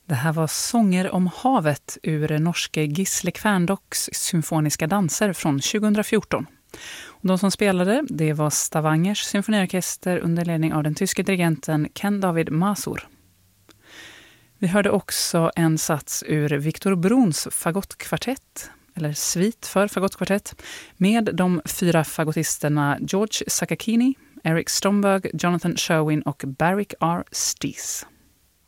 Det här var Sånger om havet ur norske Gisle Kværndokks symfoniska danser från 2014. Och de som spelade, det var Stavangers symfoniorkester under ledning av den tyske dirigenten Ken David Mazur. Vi hörde också en sats ur Viktor Bruns fagottkvartett, eller svit för fagottkvartett, med de 4 fagottisterna George Sakakini, Eric Stromberg, Jonathan Sherwin och Barrick R. Stees.